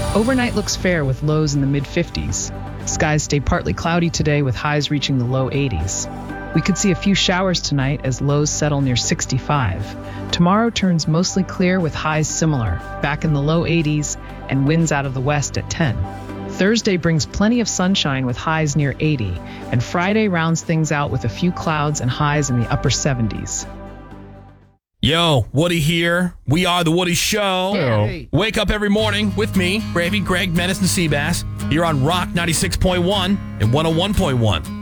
Overnight looks fair with lows in the mid-50s. Skies stay partly cloudy today with highs reaching the low 80s. We could see a few showers tonight as lows settle near 65. Tomorrow turns mostly clear with highs similar, back in the low 80s, and winds out of the west at 10. Thursday brings plenty of sunshine with highs near 80, and Friday rounds things out with a few clouds and highs in the upper 70s. Yo, Woody here. We are The Woody Show. Hey. Wake up every morning with me, Gravy, Greg, Menace, and Seabass. You're on Rock 96.1 and 101.1.